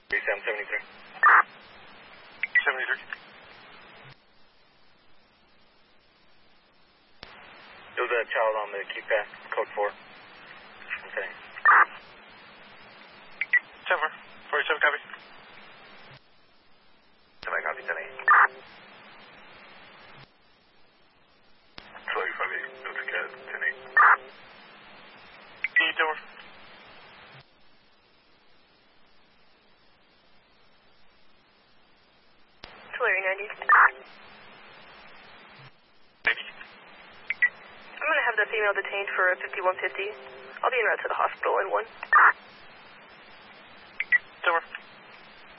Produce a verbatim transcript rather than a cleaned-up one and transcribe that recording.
seven seventy-three. seventy-three. There was a child on the keypad, code four. Okay. ten four. forty-seven, copy. Can I copy ten eight? twelve five eight, Delta Cat, ten eight. ten four. Tulare ninety. ninety. I'm going to have the female detained for a fifty-one fifty. I'll be en route to the hospital in one.